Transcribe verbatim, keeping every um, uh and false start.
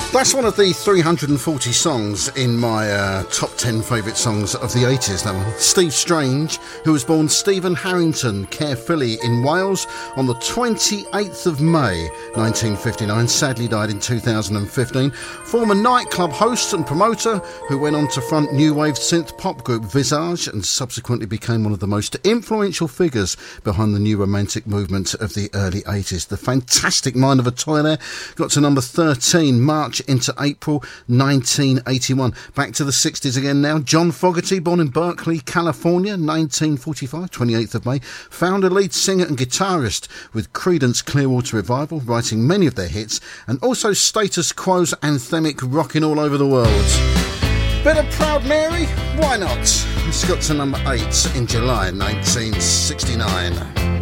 That's one of the three hundred forty songs in my uh, top ten favourite songs of the eighties, that one. Steve Strange, who was born Stephen Harrington, Caerphilly in Wales on the twenty-eighth of May nineteen fifty-nine, sadly died in two thousand fifteen. Former nightclub host and promoter who went on to front new wave synth pop group Visage and subsequently became one of the most influential figures behind the new romantic movement of the early eighties. The fantastic Mind of a Toy there got to number thirteen, March into April nineteen eighty-one. Back to the sixties again now. John Fogerty, born in Berkeley, California, nineteen forty-five, twenty-eighth of May. Founder, lead singer and guitarist with Creedence Clearwater Revival, writing many of their hits, and also Status Quo's anthemic Rockin' All Over the World. Bit of Proud Mary? Why not? It's got to number eight in July nineteen sixty-nine.